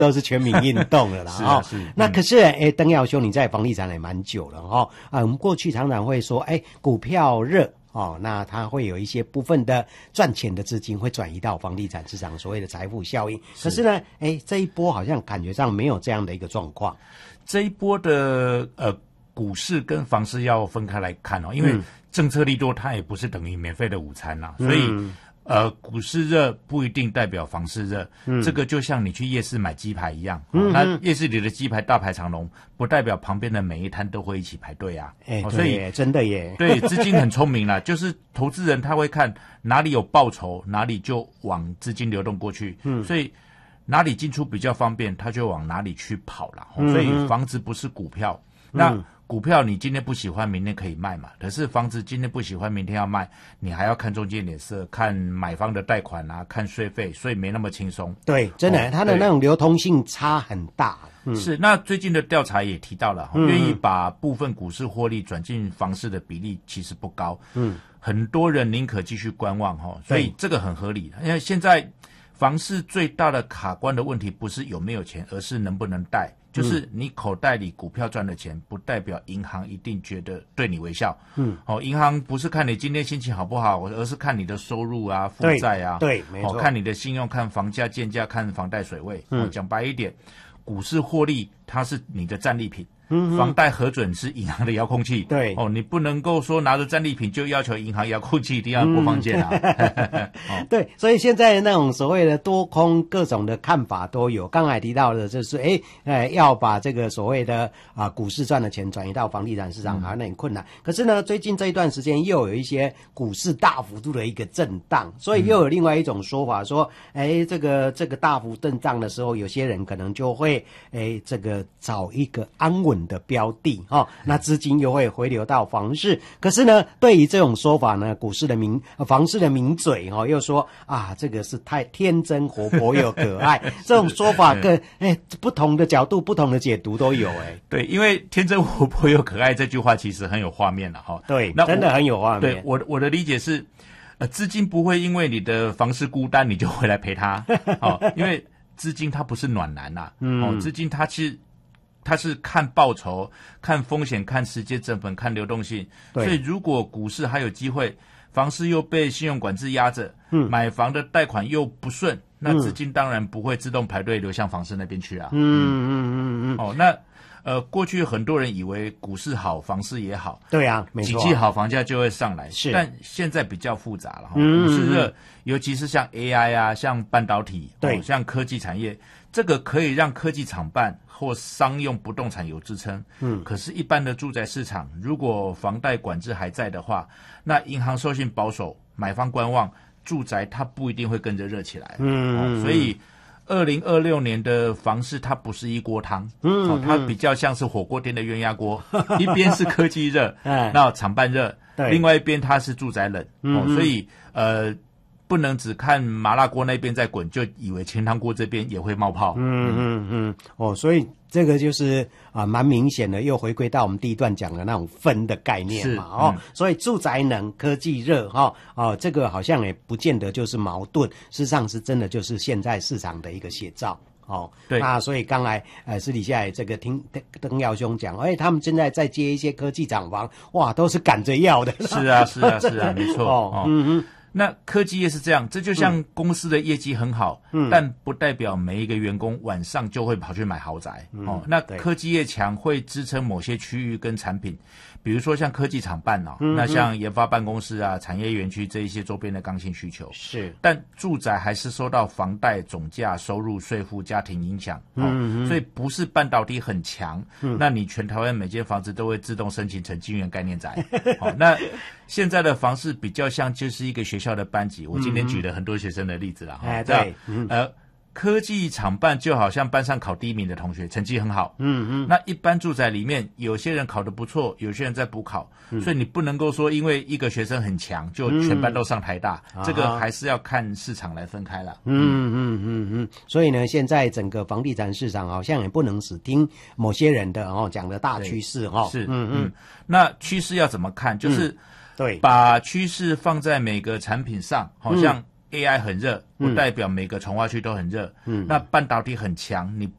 都是全民运动了啦。 是啊，是。 那可是邓耀兄，你在房地产也蛮久了我们过去常常会说，股票热。那它会有一些部分的赚钱的资金会转移到房地产市场，所谓的财富效应。可是呢，这一波好像感觉上没有这样的一个状况。 这一波的股市跟房市要分开来看因为政策利多它也不是等于免费的午餐啦，所以股市热不一定代表房市热，这个就像你去夜市买鸡排一样，那夜市里的鸡排大排长龙，不代表旁边的每一摊都会一起排队啊。 所以真的耶， 对，资金很聪明啦，就是投资人他会看哪里有报酬，哪里就往资金流动过去，所以哪里进出比较方便，他就往哪里去跑啦。所以房子不是股票，那股票你今天不喜欢，明天可以卖嘛。可是房子今天不喜欢，明天要卖，你还要看中介脸色，看买方的贷款啊，看税费，所以没那么轻松。 对，真的，它的那种流通性差很大。 是，那最近的调查也提到了，愿意把部分股市获利转进房市的比例其实不高。很多人宁可继续观望所以这个很合理。因为现在房市最大的卡关的问题不是有没有钱，而是能不能贷。就是你口袋里股票赚的钱，不代表银行一定觉得对你微笑。银行不是看你今天心情好不好，而是看你的收入啊、负债啊， 对，没错。 看你的信用，看房价、建价，看房贷水位。讲白一点，股市获利它是你的战利品。房贷核准是银行的遥控器， 对你不能够说拿着战利品就要求银行遥控器一定要播放键对，所以现在那种所谓的多空各种的看法都有。刚才提到的就是要把这个所谓的股市赚的钱转移到房地产市场，好像很困难。可是呢，最近这一段时间又有一些股市大幅度的一个震荡，所以又有另外一种说法说，这个大幅震荡的时候，有些人可能就会这个找一个安稳的标的那资金又会回流到房市。可是呢，对于这种说法呢，房市的名嘴又说这个是太天真活泼又可爱这种说法跟不同的角度不同的解读都有对，因为天真活泼又可爱这句话其实很有画面了对，真的很有画面。 对，我的理解是资金不会因为你的房市孤单你就回来陪他因为资金它不是暖男资金它是看报酬、看风险、看时间成本、看流动性。所以如果股市还有机会，房市又被信用管制压着，买房的贷款又不顺，那资金当然不会自动排队流向房市那边去啊。那过去很多人以为股市好，房市也好， 对啊，没错， 景气好，房价就会上来。 是， 但现在比较复杂了股市热，尤其是像 AI 啊，像半导体， 对， 像科技产业，这个可以让科技厂办或商用不动产有支撑。可是，一般的住宅市场，如果房贷管制还在的话，那银行授信保守，买方观望，住宅它不一定会跟着热起来。所以2026年的房市它不是一锅汤，它比较像是火锅店的鸳鸯锅，一边是科技热，那厂办热，另外一边它是住宅冷，所以不能只看麻辣锅那边在滚，就以为清汤锅这边也会冒泡。 所以这个就是蛮明显的，又回归到我们第一段讲的那种分的概念嘛所以住宅冷、科技热这个好像也不见得就是矛盾，事实上是真的就是现在市场的一个写照。 对， 那所以刚才私底下这个听邓耀兄讲，他们现在在接一些科技厂房，哇，都是赶着要的。 是啊，没错。那科技业是这样，这就像公司的业绩很好，但不代表每一个员工晚上就会跑去买豪宅。那科技业强会支撑某些区域跟产品，比如说像科技厂办那像研发办公室啊、产业园区这一些周边的刚性需求。 是， 但住宅还是受到房贷、总价、收入、税负、家庭影响。所以不是半导体很强，那你全台湾每间房子都会自动申请成晶圆概念宅。那现在的房市比较像就是一个学校的班级，我今天举了很多学生的例子啦。 对， 科技厂办就好像班上考第1名的同学，成绩很好。那一般住宅里面，有些人考得不错，有些人在补考，所以你不能够说因为一个学生很强，就全班都上台大，这个还是要看市场来分开了。 所以呢，现在整个房地产市场好像也不能只听某些人的讲的大趋势是。那趋势要怎么看？就是对， 把趋势放在每个产品上，好像 AI 很热，不代表每个从化区都很热。那半导体很强，你